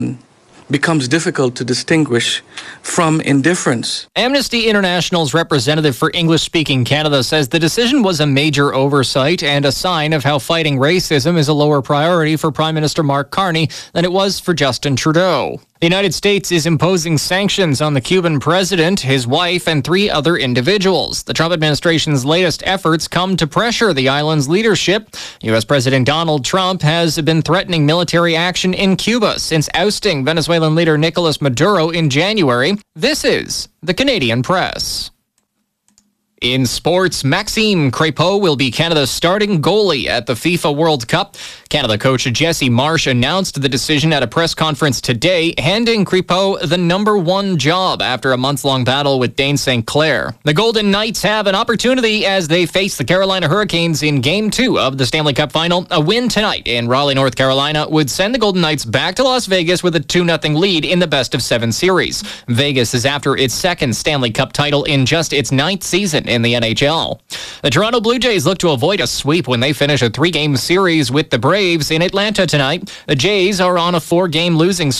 becomes difficult to distinguish from indifference. Amnesty International's representative for English-speaking Canada says the decision was a major oversight and a sign of how fighting racism is a lower priority for Prime Minister Mark Carney than it was for Justin Trudeau. The United States is imposing sanctions on the Cuban president, his wife, and 3 other individuals. The Trump administration's latest efforts come to pressure the island's leadership. U.S. President Donald Trump has been threatening military action in Cuba since ousting Venezuelan leader Nicolas Maduro in January. This is the Canadian Press. In sports, Maxime Crépeau will be Canada's starting goalie at the FIFA World Cup. Canada coach Jesse Marsh announced the decision at a press conference today, handing Crépeau the #1 job after a months-long battle with Dane St. Clair. The Golden Knights have an opportunity as they face the Carolina Hurricanes in Game 2 of the Stanley Cup Final. A win tonight in Raleigh, North Carolina would send the Golden Knights back to Las Vegas with a 2-0 lead in the best-of-7 series. Vegas is after its second Stanley Cup title in just its 9th season in the NHL. The Toronto Blue Jays look to avoid a sweep when they finish a 3-game series with the Braves in Atlanta tonight. The Jays are on a 4-game losing